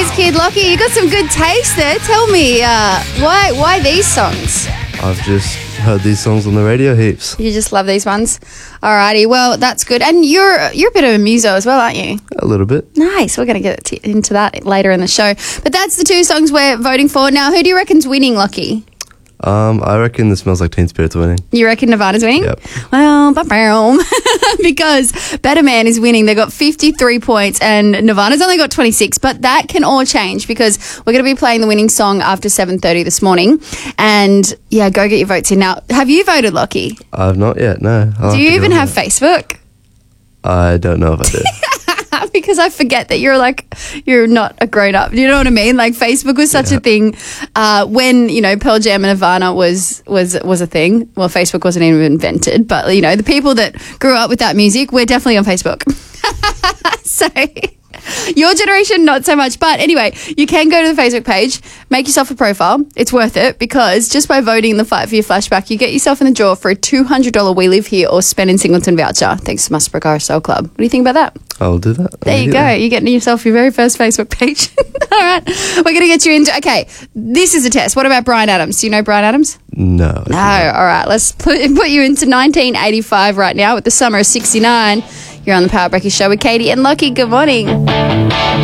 is Kid Lockie. You got some good taste there. Tell me, why these songs? I've just heard these songs on the radio heaps. You just love these ones. Alrighty, well, that's good. And you're a bit of a muso as well, aren't you? A little bit. Nice. We're going to get into that later in the show. But that's the two songs we're voting for. Now, who do you reckon's winning, Lockie? I reckon This Smells Like Teen Spirit's winning. You reckon Nirvana's winning? Yep. Well, because Better Man is winning. They got 53 points and Nirvana's only got 26. But that can all change because we're going to be playing the winning song after 7:30 this morning. And, yeah, go get your votes in. Now, have you voted, Lockie? I've not yet, no. Do you even have Facebook? I don't know if I do. Because I forget that you're not a grown up. You know what I mean? Like Facebook was such a thing when, Pearl Jam and Nirvana was a thing. Well, Facebook wasn't even invented, but the people that grew up with that music, we're definitely on Facebook. So your generation, not so much. But anyway, you can go to the Facebook page, make yourself a profile. It's worth it because just by voting in the Fight for Your Flashback, you get yourself in the draw for a $200 We Live Here or Spend in Singleton voucher. Thanks to Musborough Soul Club. What do you think about that? I'll do that. There you go. You're getting yourself your very first Facebook page. All right. We're going to get you into... Okay, this is a test. What about Bryan Adams? Do you know Bryan Adams? No. No. All right. Let's put you into 1985 right now with the summer of 69. You're on the Power Breakfast Show with Katie and Lockie. Good morning.